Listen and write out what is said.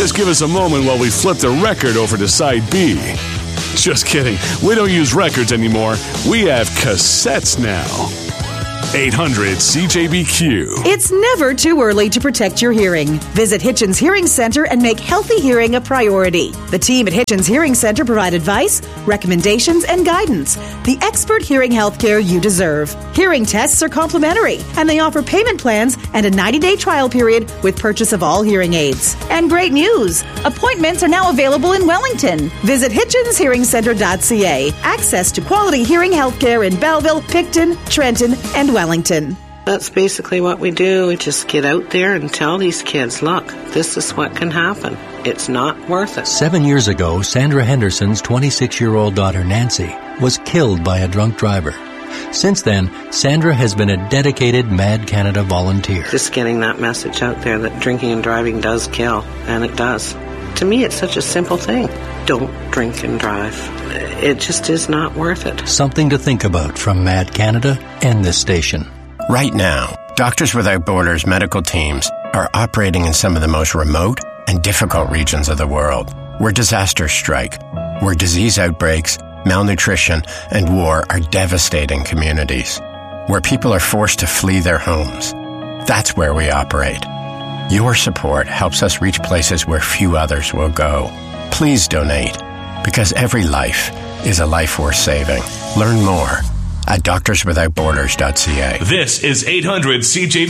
Just give us a moment while we flip the record over to side B. Just kidding. We don't use records anymore. We have cassettes now. 800-CJBQ. It's never too early to protect your hearing. Visit Hitchens Hearing Center and make healthy hearing a priority. The team at Hitchens Hearing Center provide advice, recommendations, and guidance. The expert hearing health care you deserve. Hearing tests are complimentary, and they offer payment plans and a 90-day trial period with purchase of all hearing aids. And great news! Appointments are now available in Wellington. Visit HitchensHearingCenter.ca. Access to quality hearing health care in Belleville, Picton, Trenton, and Wellington. That's basically what we do. We just get out there and tell these kids, look, this is what can happen. It's not worth it. 7 years ago, Sandra Henderson's 26-year-old daughter, Nancy, was killed by a drunk driver. Since then, Sandra has been a dedicated Mad Canada volunteer. Just getting that message out there that drinking and driving does kill, and it does. To me, it's such a simple thing. Don't drink and drive. It just is not worth it. Something to think about from Mad Canada and this station. Right now, Doctors Without Borders medical teams are operating in some of the most remote and difficult regions of the world, where disasters strike, where disease outbreaks, malnutrition, and war are devastating communities, where people are forced to flee their homes. That's where we operate. Your support helps us reach places where few others will go. Please donate, because every life is a life worth saving. Learn more at doctorswithoutborders.ca. This is 800-CJBQ.